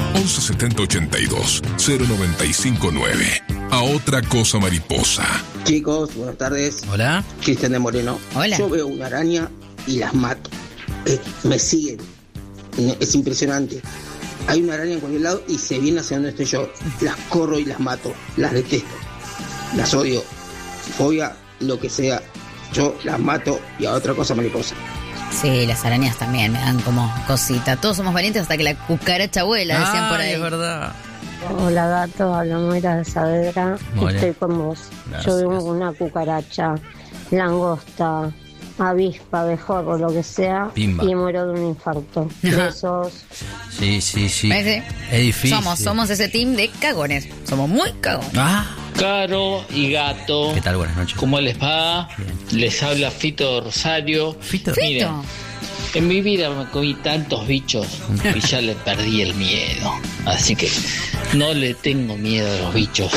11 70 82 095 9. A otra cosa mariposa. Chicos, buenas tardes. Hola. Cristian de Moreno. Hola. Yo veo una araña y las mato. Me siguen. Es impresionante. Hay una araña en cualquier lado y se viene hacia donde estoy yo. Las corro y las mato. Las detesto. Las odio. Fobia, lo que sea. Yo las mato y a otra cosa mariposa. Sí, las arañas también me dan como cosita. Todos somos valientes hasta que la cucaracha vuela, decían por ahí. Es verdad. Hola gato, habla Moira de Saavedra. Estoy con vos. Gracias. Yo veo una cucaracha, langosta, avispa, abejorro, lo que sea, Pimba. y muero de un infarto. Besos. Sí. ¿Ves? Es difícil. Somos ese team de cagones. Somos muy cagones. Caro y Gato. ¿Qué tal? Buenas noches. ¿Cómo les va? Bien. Les habla Fito Rosario. Fito. Miren, en mi vida me comí tantos bichos y ya le perdí el miedo. Así que no le tengo miedo a los bichos.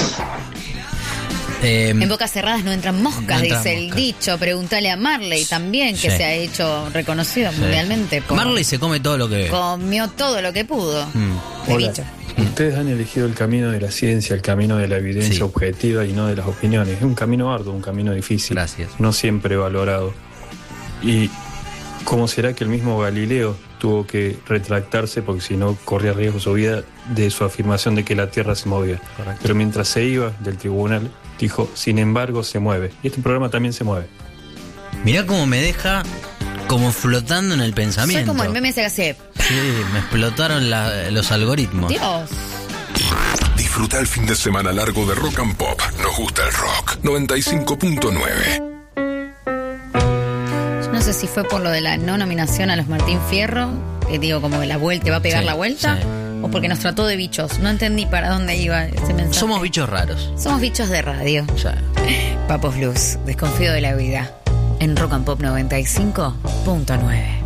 En bocas cerradas no entran moscas, No entran dice el moscas. dicho. Pregúntale a Marley también, que Sí. se ha hecho reconocido mundialmente. Marley se come todo lo que ve. Comió todo lo que pudo. De Hola. bicho. Ustedes han elegido el camino de la ciencia, el camino de la evidencia Sí. objetiva y no de las opiniones. Es un camino arduo, un camino difícil. Gracias. No siempre valorado. ¿Y cómo será que el mismo Galileo tuvo que retractarse, porque si no corría riesgo su vida, de su afirmación de que la Tierra se movía? Correcto. Pero mientras se iba del tribunal, dijo, sin embargo, se mueve. Y este programa también se mueve. Mirá cómo me deja como flotando en el pensamiento. Soy como el meme ese que hace. Sí, me explotaron los algoritmos. Dios. Disfruta el fin de semana largo de Rock and Pop. Nos gusta el rock. 95.9. No sé si fue por lo de la no nominación a los Martín Fierro, que digo como que la vuelta va a pegar Sí, la vuelta, sí. o porque nos trató de bichos. No entendí para dónde iba ese mensaje. Somos bichos raros. Somos bichos de radio. O sea, Papos Blues, desconfío de la vida. En Rock and Pop 95.9.